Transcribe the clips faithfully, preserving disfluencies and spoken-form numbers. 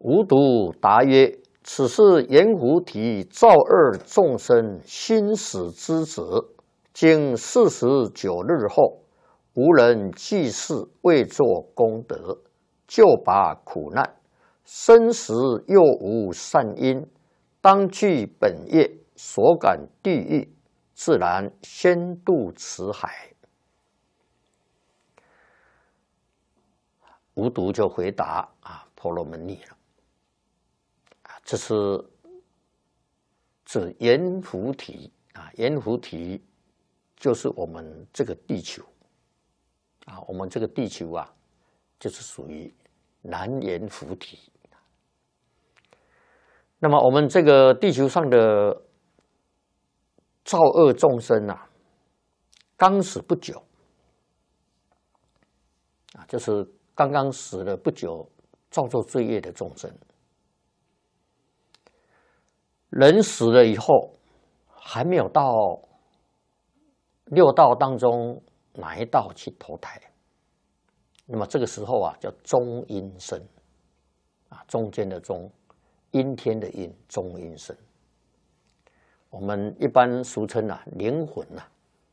无独答曰：此是阎浮提造恶众生心死之子，经四十九日后，无人济世为作功德，救拔苦难，生时又无善因，当具本业，所感地狱，自然先渡此海。无独就回答啊婆罗门尼了，啊，这是指阎浮提啊，阎浮提就是我们这个地球啊，我们这个地球啊，就是属于南阎浮提。那么我们这个地球上的造恶众生啊，刚死不久啊，就是刚刚死了不久，造作罪业的众生，人死了以后，还没有到六道当中哪一道去投胎，那么这个时候啊，叫中阴身啊，中间的中，阴天的阴，中阴身。我们一般俗称啊，灵魂啊。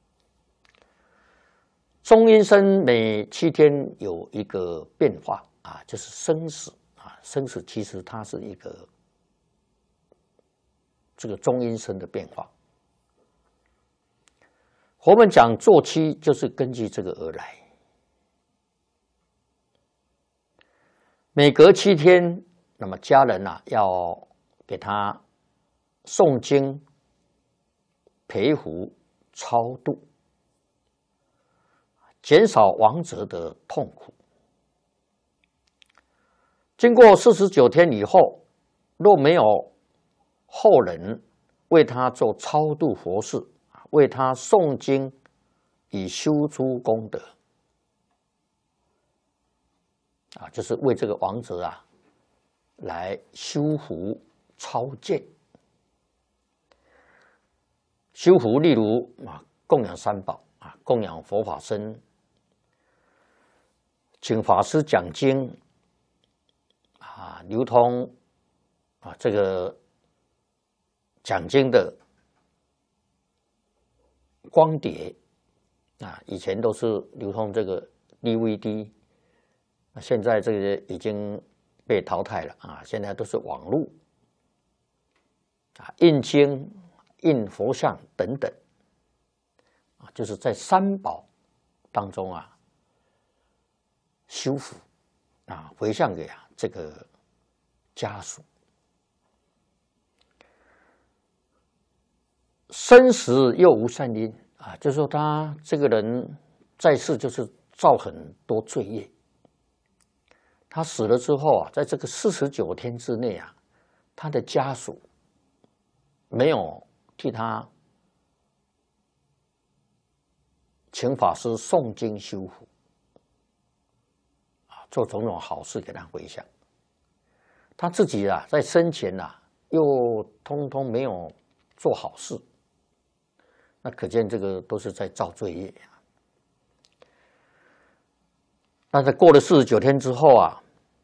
中阴身每七天有一个变化啊，就是生死啊，生死其实它是一个这个中阴身的变化。我们讲坐期就是根据这个而来，每隔七天，那么家人啊要给他诵经、陪护、超度，减少亡者的痛苦。经过四十九天以后，若没有后人为他做超度佛事，为他诵经，以修诸功德啊，就是为这个亡者啊来修福超荐。修福例如啊，供养三宝啊，供养佛法僧，请法师讲经啊，流通啊这个讲经的光碟啊，以前都是流通这个 D V D， 现在这个已经被淘汰了啊，现在都是网络啊，印经、印佛像等等啊，就是在三宝当中啊修福啊，回向给啊这个家属。生时又无善因啊，就是说他这个人在世就是造很多罪业，他死了之后啊，在这个四十九天之内啊，他的家属没有替他请法师诵经修福啊，做种种好事给他回向，他自己啊在生前啊又通通没有做好事。那可见这个都是在造罪业。但是过了四十九天之后啊，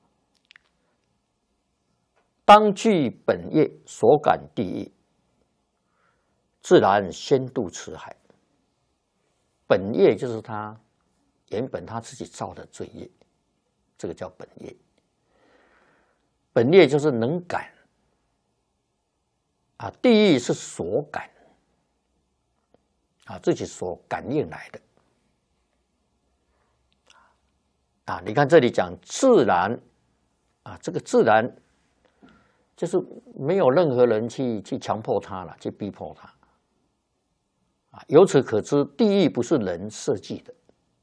当具本业，所感地狱，自然先渡此海。本业就是他原本他自己造的罪业，这个叫本业。本业就是能感啊，地狱是所感。啊，自己所感应来的啊！你看这里讲自然啊，这个自然就是没有任何人去去强迫他了，去逼迫他啊。由此可知，地狱不是人设计的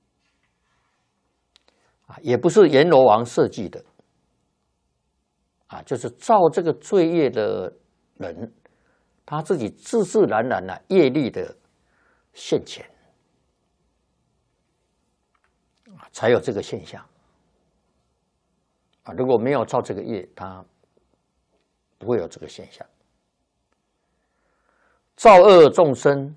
啊，也不是阎罗王设计的啊，就是造这个罪业的人，他自己自自然然的业力的现前才有这个现象啊！如果没有造这个业，它不会有这个现象。造恶众生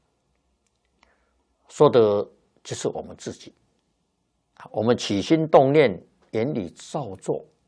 说的就是我们自己，我们起心动念、言语造作